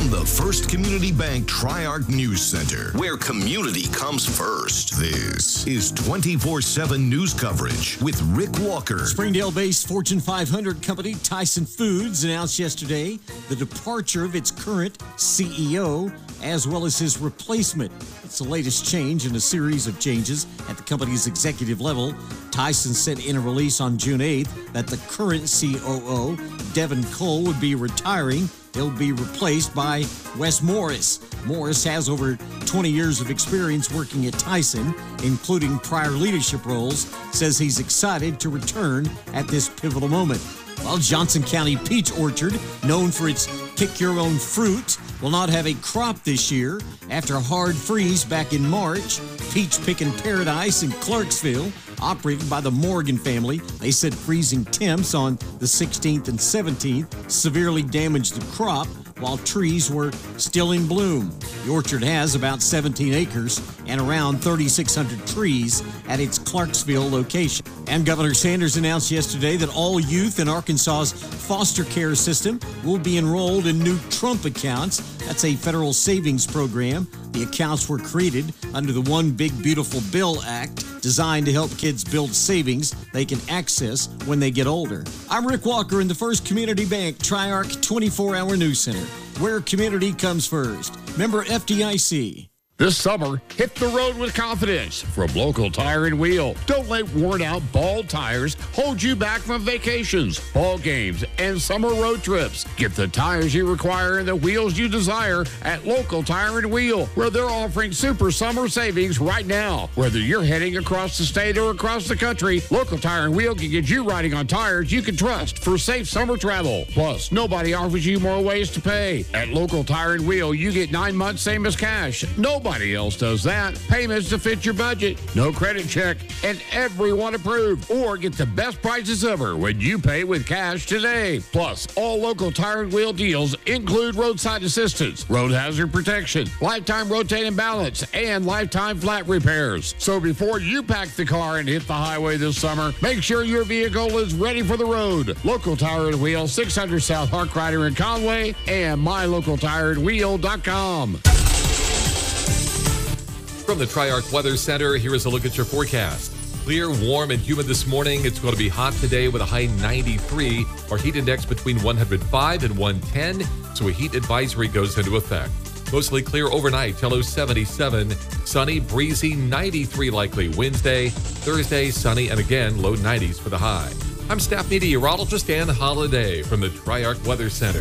from the First Community Bank Tri-Arc News Center, where community comes first. This is 24/7 news coverage with Rick Walker. Springdale-based Fortune 500 company Tyson Foods announced yesterday the departure of its current CEO, as well as his replacement. It's the latest change in a series of changes at the company's executive level. Tyson said in a release on June 8th that the current COO, Devin Cole, would be retiring. He'll be replaced by Wes Morris. Morris has over 20 years of experience working at Tyson, including prior leadership roles, says he's excited to return at this pivotal moment. Well, Johnson County Peach Orchard, known for its pick-your-own-fruit, will not have a crop this year after a hard freeze back in March. Peach Pickin' Paradise in Clarksville, operated by the Morgan family, they said freezing temps on the 16th and 17th severely damaged the crop while trees were still in bloom. The orchard has about 17 acres and around 3,600 trees at its Clarksville location. And Governor Sanders announced yesterday that all youth in Arkansas's foster care system will be enrolled in new Trump accounts. That's a federal savings program. The accounts were created under the One Big Beautiful Bill Act, designed to help kids build savings they can access when they get older. I'm Rick Walker in the First Community Bank Tri-Arc 24-hour News Center, where community comes first. Member FDIC. This summer, hit the road with confidence from Local Tire and Wheel. Don't let worn-out, bald tires hold you back from vacations, ball games, and summer road trips. Get the tires you require and the wheels you desire at Local Tire and Wheel, where they're offering super summer savings right now. Whether you're heading across the state or across the country, Local Tire and Wheel can get you riding on tires you can trust for safe summer travel. Plus, nobody offers you more ways to pay. At Local Tire and Wheel, you get 9 months same as cash. Nobody else does that. Payments to fit your budget, no credit check, and everyone approved. Or get the best prices ever when you pay with cash today. Plus, all Local Tire and Wheel deals include roadside assistance, road hazard protection, lifetime rotating balance, and lifetime flat repairs. So before you pack the car and hit the highway this summer, make sure your vehicle is ready for the road. Local Tire and Wheel, 600 South Harkrider in Conway, and mylocaltireandwheel.com. From the Tri-Arc Weather Center, here is a look at your forecast. Clear, warm, and humid this morning. It's going to be hot today with a high 93. Our heat index between 105 and 110, so a heat advisory goes into effect. Mostly clear overnight till 77. Sunny, breezy, 93 likely Wednesday. Thursday, sunny, and again, low 90s for the high. I'm staff meteorologist Ann Holiday from the Tri-Arc Weather Center.